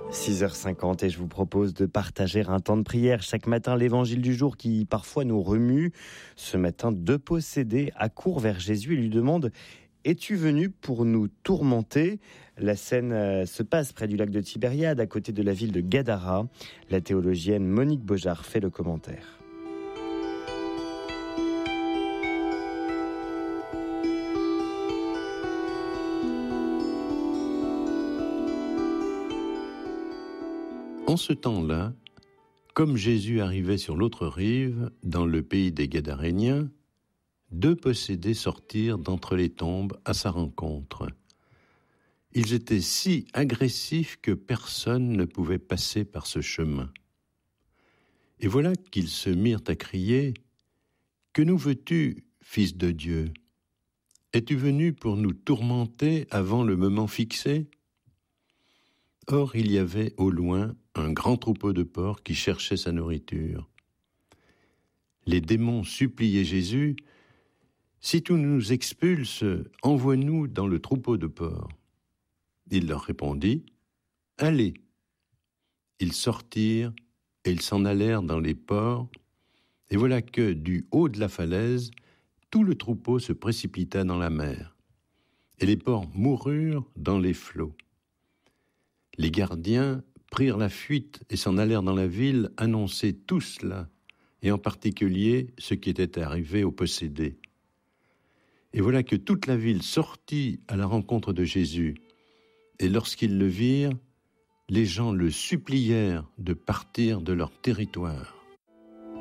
6h50 et je vous propose de partager un temps de prière chaque matin, l'évangile du jour qui parfois nous remue. Ce matin, 2 possédés accourent vers Jésus et lui demandent « Es-tu venu pour nous tourmenter ?» La scène se passe près du lac de Tibériade, à côté de la ville de Gadara. La théologienne Monique Beaujard fait le commentaire. En ce temps-là, comme Jésus arrivait sur l'autre rive, dans le pays des Gadaréniens, 2 possédés sortirent d'entre les tombes à sa rencontre. Ils étaient si agressifs que personne ne pouvait passer par ce chemin. Et voilà qu'ils se mirent à crier « Que nous veux-tu, Fils de Dieu ? Es-tu venu pour nous tourmenter avant le moment fixé ?» Or, il y avait au loin un grand troupeau de porcs qui cherchait sa nourriture. Les démons suppliaient Jésus « Si tu nous expulses, envoie-nous dans le troupeau de porcs. » Il leur répondit « Allez !» Ils sortirent et ils s'en allèrent dans les porcs, et voilà que, du haut de la falaise, tout le troupeau se précipita dans la mer, et les porcs moururent dans les flots. Les gardiens prirent la fuite et s'en allèrent dans la ville annoncer tout cela, et en particulier ce qui était arrivé aux possédés. Et voilà que toute la ville sortit à la rencontre de Jésus, et lorsqu'ils le virent, les gens le supplièrent de partir de leur territoire.